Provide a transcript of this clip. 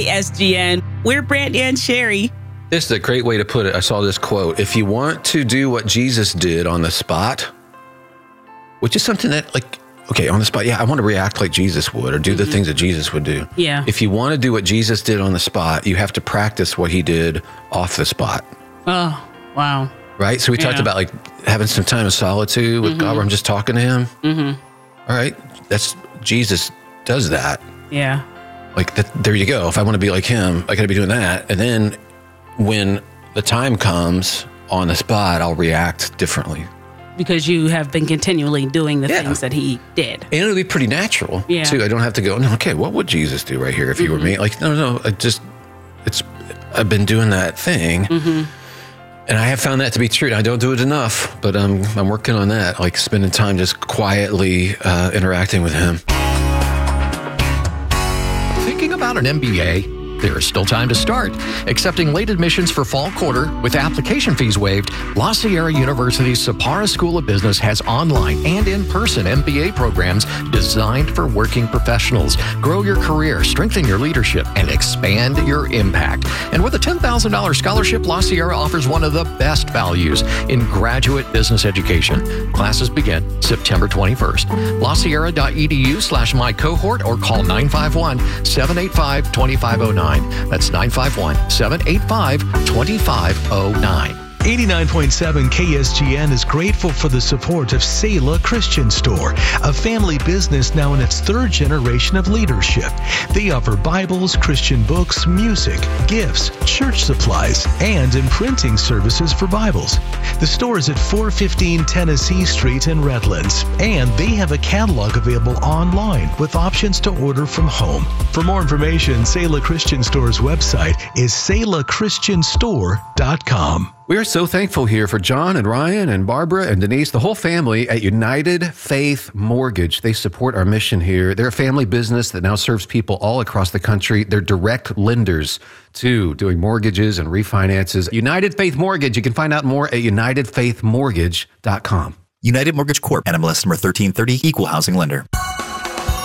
SGN. We're Brandy and Sherry. This is a great way to put it. I saw this quote. If you want to do what Jesus did on the spot, which is something that, like, okay, on the spot, yeah, I want to react like Jesus would or do the things that Jesus would do. Yeah. If you want to do what Jesus did on the spot, you have to practice what he did off the spot. Oh, wow. Right? So we talked about, like, having some time of solitude with God where I'm just talking to him. All right. That's Jesus does that. Yeah. Like, there you go. If I want to be like him, I got to be doing that. And then when the time comes on the spot, I'll react differently. Because you have been continually doing the things that he did. And it'll be pretty natural, too. I don't have to go, no, okay, what would Jesus do right here if he were me? Like, no, I've been doing that thing. And I have found that to be true. I don't do it enough, but I'm working on that, like spending time just quietly interacting with him. Thinking about an MBA? There is still time to start. Accepting late admissions for fall quarter with application fees waived, La Sierra University's Sapara School of Business has online and in-person MBA programs designed for working professionals. Grow your career, strengthen your leadership, and expand your impact. And with a $10,000 scholarship, La Sierra offers one of the best values in graduate business education. Classes begin September 21st. LaSierra.edu/mycohort or call 951-785-2509. That's 951-785-2509. 89.7 KSGN is grateful for the support of Selah Christian Store, a family business now in its third generation of leadership. They offer Bibles, Christian books, music, gifts, church supplies, and imprinting services for Bibles. The store is at 415 Tennessee Street in Redlands, and they have a catalog available online with options to order from home. For more information, Selah Christian Store's website is selahchristianstore.com. We are so thankful here for John and Ryan and Barbara and Denise, the whole family at United Faith Mortgage. They support our mission here. They're a family business that now serves people all across the country. They're direct lenders, too, doing mortgages and refinances. United Faith Mortgage. You can find out more at unitedfaithmortgage.com. United Mortgage Corp. NMLS number 1330, Equal Housing Lender.